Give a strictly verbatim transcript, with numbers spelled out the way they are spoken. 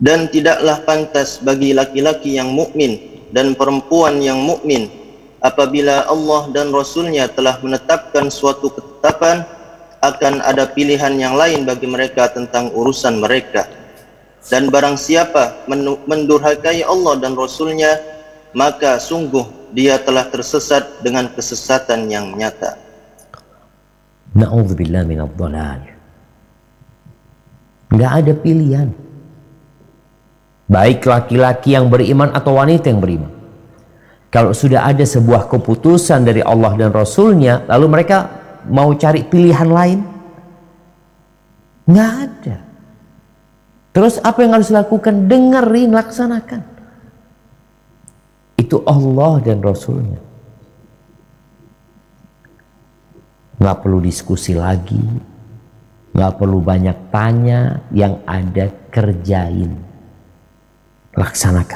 Dan tidaklah pantas bagi laki-laki yang mukmin dan perempuan yang mukmin apabila Allah dan Rasul-Nya telah menetapkan suatu ketetapan akan ada pilihan yang lain bagi mereka tentang urusan mereka. Dan barang siapa mendurhakai Allah dan Rasul-Nya, maka sungguh dia telah tersesat dengan kesesatan yang nyata. Na'udzubillah minadh dhalal. Nggak ada pilihan. Baik laki-laki yang beriman atau wanita yang beriman. Kalau sudah ada sebuah keputusan dari Allah dan Rasul-Nya, lalu mereka mau cari pilihan lain? Nggak ada. Terus apa yang harus dilakukan? Dengerin, laksanakan. Itu Allah dan Rasul-Nya. Nggak perlu diskusi lagi. Nggak perlu banyak tanya. Yang ada kerjain. Laksanakan.